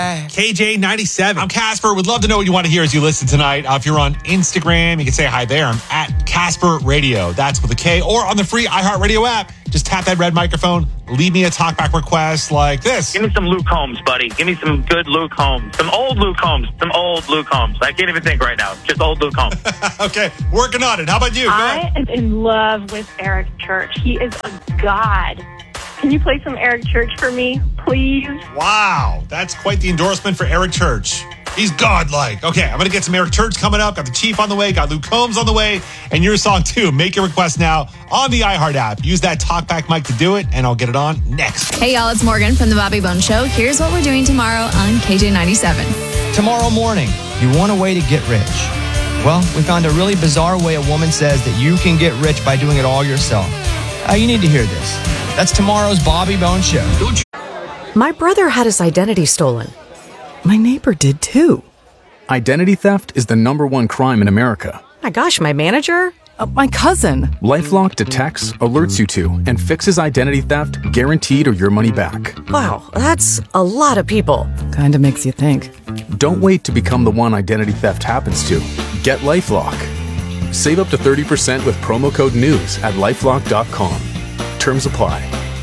right. KJ97. I'm Casper. Would love to know what you want to hear as you listen tonight. If you're on Instagram, you can say hi there. I'm at Casper Radio. That's with a K. Or on the free iHeartRadio app. Just tap that red microphone. Leave me a talkback request like this. Give me some Luke Combs, buddy. Give me some good Luke Combs. Some old Luke Combs. Some old Luke Combs. I can't even think right now. Just old Luke Combs. Okay, working on it. How about you? I am in love with Eric Church. He is a god. Can you play some Eric Church for me, please? Wow, that's quite the endorsement for Eric Church. He's godlike. Okay, I'm going to get some Eric Church coming up. Got the Chief on the way. Got Luke Combs on the way. And your song, too. Make your request now on the iHeart app. Use that talkback mic to do it, and I'll get it on next. Hey, y'all. It's Morgan from The Bobby Bones Show. Here's what we're doing tomorrow on KJ97. Tomorrow morning, you want a way to get rich. Well, we found a really bizarre way a woman says that you can get rich by doing it all yourself. You need to hear this. That's tomorrow's Bobby Bones Show. My brother had his identity stolen. My neighbor did too. Identity theft is the #1 crime in America. My gosh, my manager? My cousin. LifeLock detects, alerts you to, and fixes identity theft guaranteed or your money back. Wow, that's a lot of people. Kinda makes you think. Don't wait to become the one identity theft happens to. Get LifeLock. Save up to 30% with promo code NEWS at LifeLock.com. Terms apply.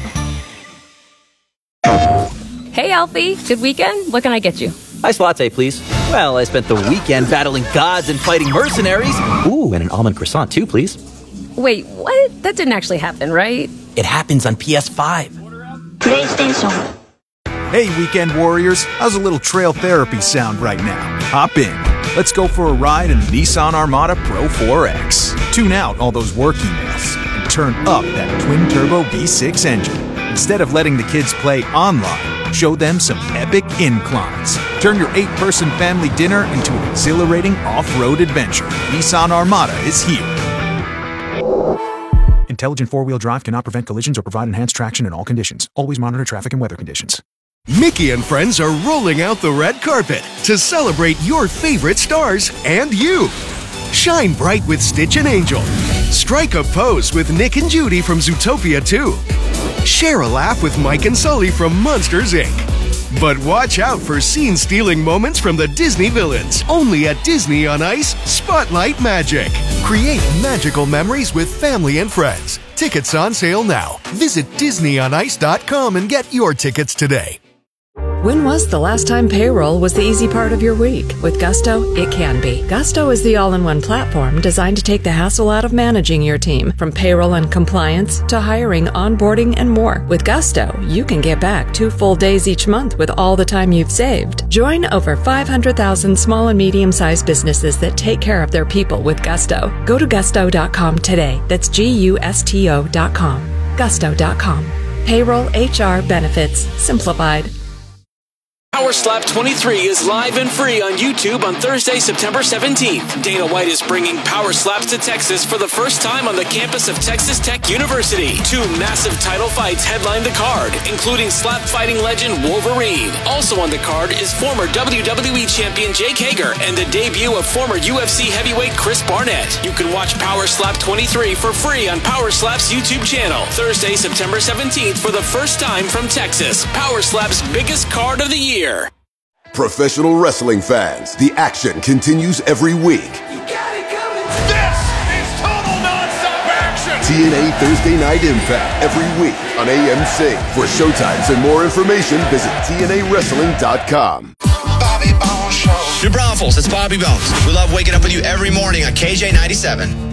Hey, Alfie. Good weekend? What can I get you? Iced latte, please. Well, I spent the weekend battling gods and fighting mercenaries. Ooh, and an almond croissant, too, please. Wait, what? That didn't actually happen, right? It happens on PS5. PlayStation. Hey, weekend warriors. How's a little trail therapy sound right now? Hop in. Let's go for a ride in the Nissan Armada Pro 4X. Tune out all those work emails and turn up that twin-turbo V6 engine. Instead of letting the kids play online, show them some epic inclines. Turn your 8-person family dinner into an exhilarating off-road adventure. Nissan Armada is here. Intelligent four-wheel drive cannot prevent collisions or provide enhanced traction in all conditions. Always monitor traffic and weather conditions. Mickey and friends are rolling out the red carpet to celebrate your favorite stars and you. Shine bright with Stitch and Angel. Strike a pose with Nick and Judy from Zootopia 2. Share a laugh with Mike and Sully from Monsters, Inc. But watch out for scene-stealing moments from the Disney villains. Only at Disney on Ice, Spotlight Magic. Create magical memories with family and friends. Tickets on sale now. Visit DisneyOnIce.com and get your tickets today. When was the last time payroll was the easy part of your week? With Gusto, it can be. Gusto is the all-in-one platform designed to take the hassle out of managing your team, from payroll and compliance to hiring, onboarding, and more. With Gusto, you can get back 2 full days each month with all the time you've saved. Join over 500,000 small and medium-sized businesses that take care of their people with Gusto. Go to gusto.com today. That's GUSTO.com. Gusto.com. Payroll, HR, benefits, simplified. Power Slap 23 is live and free on YouTube on Thursday, September 17th. Dana White is bringing Power Slaps to Texas for the first time on the campus of Texas Tech University. 2 massive title fights headline the card, including slap fighting legend Wolverine. Also on the card is former WWE champion Jake Hager and the debut of former UFC heavyweight Chris Barnett. You can watch Power Slap 23 for free on Power Slap's YouTube channel. Thursday, September 17th for the first time from Texas. Power Slap's biggest card of the year. Professional wrestling fans, the action continues every week. You got it coming. This is total nonstop action. TNA Thursday Night Impact every week on AMC. For showtimes and more information, visit TNAWrestling.com. Bobby Bones Show. New Braunfels, it's Bobby Bones. We love waking up with you every morning on KJ97.